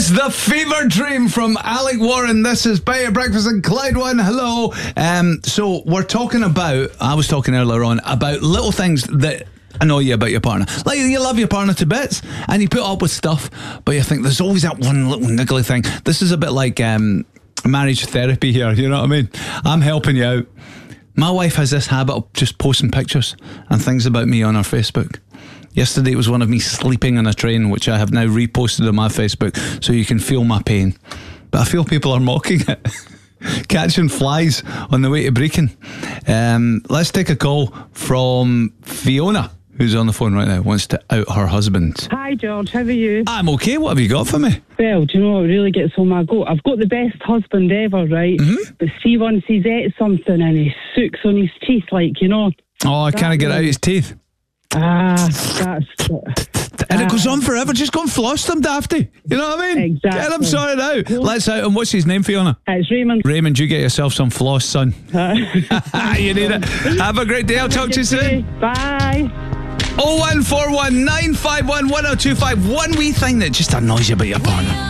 is The Fever Dream from Alec Warren. This is Bay of Breakfast and Clyde One. Hello. So we're talking about, I was talking earlier on about little things that annoy you about your partner. Like, you love your partner to bits and you put up with stuff, but you think there's always that one little niggly thing. This is a bit like marriage therapy here, you know what I mean? I'm helping you out. My wife has this habit of just posting pictures and things about me on her Facebook. Yesterday it was one of me sleeping on a train, which I have now reposted on my Facebook so you can feel my pain. But I feel people are mocking it. Catching flies on the way to Brecon. Let's take a call from Fiona, who's on the phone right now, wants to out her husband. Hi George, how are you? I'm okay, what have you got for me? Well, do you know what really gets on my goat? I've got the best husband ever, right? Mm-hmm. But see, once he's ate something and he sucks on his teeth, like, you know. Oh, I can't get out his teeth. That's... And it goes on forever. Just go and floss them, Dafty. You know what I mean? Exactly. Get them sorted out. Let's out. And what's his name, Fiona? It's Raymond. Raymond, you get yourself some floss, son. You need it. Have a great day. I'll talk to you soon. Bye. 0141 951 1025. One wee thing that just annoys you about your partner.